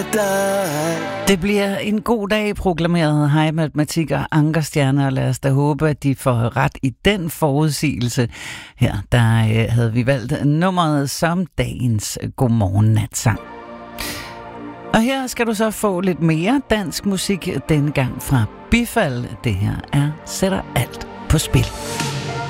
Det bliver en god dag, proklamerede Hej Matematik og Ankerstjerner, og lad os da håbe, at de får ret i den forudsigelse. Her der havde vi valgt nummeret som dagens Godmorgen-natsang. Og her skal du så få lidt mere dansk musik, denne gang fra Bifald. Det her er Sætter alt på spil.